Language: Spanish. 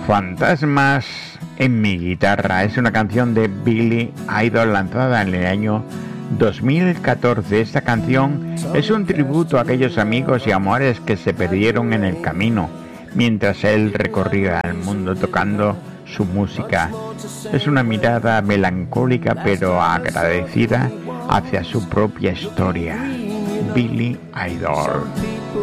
Fantasmas en mi guitarra es una canción de Billy Idol lanzada en el año 2014. Esta canción es un tributo a aquellos amigos y amores que se perdieron en el camino mientras él recorría el mundo tocando su música. Es una mirada melancólica pero agradecida hacia su propia historia. Billy Idol.